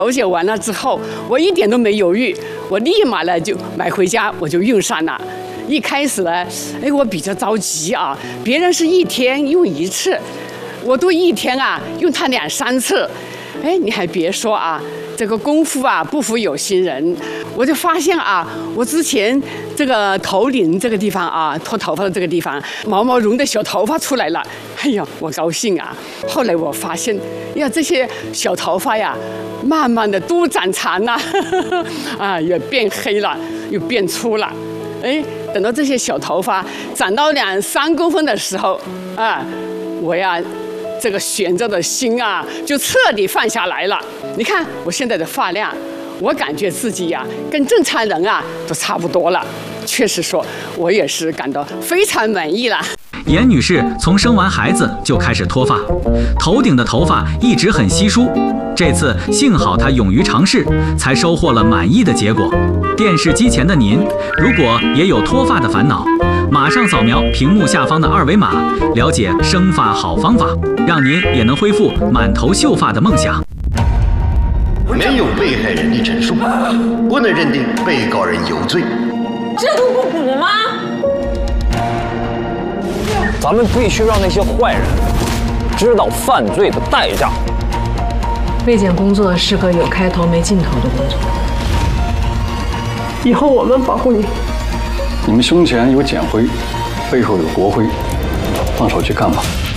手写完了之后，我一点都没犹豫，我立马呢就买回家，我就用上了。一开始呢，我比较着急啊，别人是一天用1次，我都一天啊用它2、3次。你还别说啊，这个功夫啊不负有心人，我就发现啊，我之前这个头顶这个地方啊，脱头发的这个地方，毛毛绒的小头发出来了，我高兴啊。后来我发现，这些小头发呀，慢慢的都长长了，也变黑了，又变粗了。等到这些小头发长到2、3公分的时候，我这个悬着的心啊，就彻底放下来了。你看我现在的发量，我感觉自己跟正常人都差不多了。确实说，我也是感到非常满意了。 严女士从生完孩子就开始脱发，头顶的头发一直很稀疏。这次幸好她勇于尝试，才收获了满意的结果。电视机前的您，如果也有脱发的烦恼，马上扫描屏幕下方的2维码，了解生发好方法，让您也能恢复满头秀发的梦想。 没有被害人的陈述，不能认定被告人有罪。 这都不补吗？ 咱们必须让那些坏人知道犯罪的代价。 卫检工作是个有开头没尽头的工作。 以后我们保护你。 你们胸前有检徽，背后有国徽，放手去干吧。